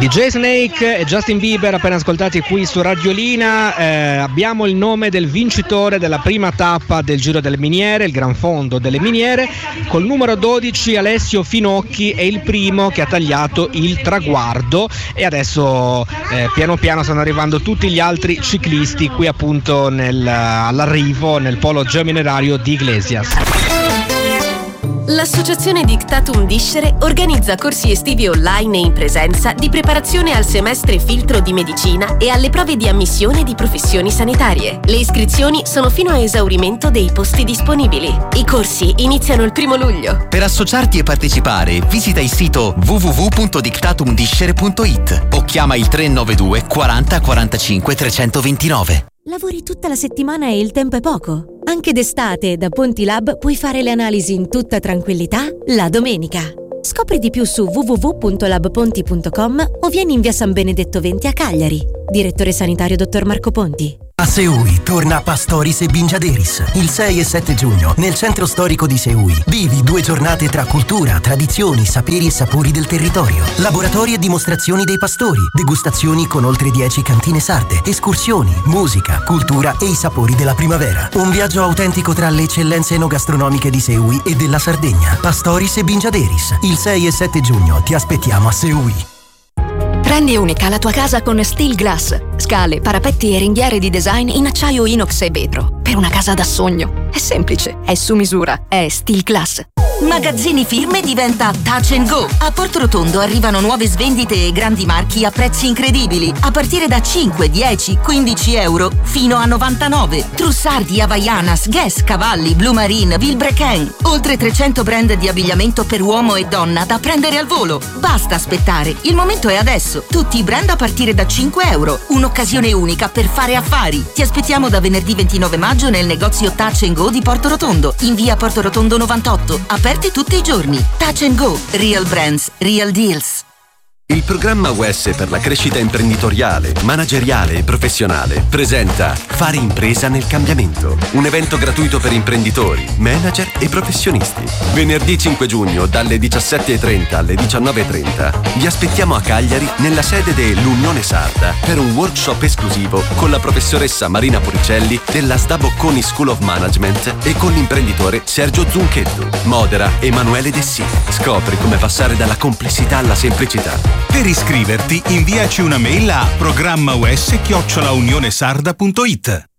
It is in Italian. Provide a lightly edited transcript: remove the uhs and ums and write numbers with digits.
DJ Snake e Justin Bieber appena ascoltati qui su Radiolina. Abbiamo il nome del vincitore della prima tappa del Giro delle Miniere, il Gran Fondo delle Miniere. Col numero 12 Alessio Finocchi è il primo che ha tagliato il traguardo, e adesso piano piano stanno arrivando tutti gli altri ciclisti qui appunto all'arrivo nel polo geominerario di Iglesias. L'Associazione Dictatum Discere organizza corsi estivi online e in presenza di preparazione al semestre filtro di medicina e alle prove di ammissione di professioni sanitarie. Le iscrizioni sono fino a esaurimento dei posti disponibili. I corsi iniziano il 1 luglio. Per associarti e partecipare, visita il sito www.dictatumdiscere.it o chiama il 392 40 45 329. Lavori tutta la settimana e il tempo è poco? Anche d'estate da Pontilab puoi fare le analisi in tutta tranquillità la domenica. Scopri di più su www.labponti.com o vieni in via San Benedetto 20 a Cagliari. Direttore sanitario dottor Marco Ponti. A Seui torna Pastoris e Bingiaderis il 6 e 7 giugno nel centro storico di Seui. Vivi 2 giornate tra cultura, tradizioni, saperi e sapori del territorio. Laboratori e dimostrazioni dei pastori, degustazioni con oltre 10 cantine sarde, escursioni, musica, cultura e i sapori della primavera. Un viaggio autentico tra le eccellenze enogastronomiche di Seui e della Sardegna. Pastoris e Bingiaderis il 6 e 7 giugno. Ti aspettiamo a Seui. Rendi unica la tua casa con Steel Glass. Scale, parapetti e ringhiere di design in acciaio inox e vetro. Per una casa da sogno. È semplice, è su misura, è Steel Glass. Magazzini Firme diventa Touch and Go. A Portorotondo arrivano nuove svendite e grandi marchi a prezzi incredibili. A partire da 5, 10, 15 euro fino a 99. Trussardi, Havaianas, Guess, Cavalli, Blue Marine, Vilebrequin. Oltre 300 brand di abbigliamento per uomo e donna da prendere al volo. Basta aspettare, il momento è adesso. Tutti i brand a partire da 5 euro. Un'occasione unica per fare affari. Ti aspettiamo da venerdì 29 maggio nel negozio Touch and Go di Portorotondo, in via Portorotondo 98. Aperti tutti i giorni. Touch and Go. Real brands, real deals. Il programma UES per la crescita imprenditoriale, manageriale e professionale presenta Fare impresa nel cambiamento, un evento gratuito per imprenditori, manager e professionisti. Venerdì 5 giugno dalle 17:30 alle 19:30 vi aspettiamo a Cagliari nella sede dell'Unione Sarda per un workshop esclusivo con la professoressa Marina Puricelli della SDA Bocconi School of Management e con l'imprenditore Sergio Zunchetto. Modera Emanuele Dessì. Scopri come passare dalla complessità alla semplicità. Per iscriverti, inviaci una mail a programmaus@unionesarda.it.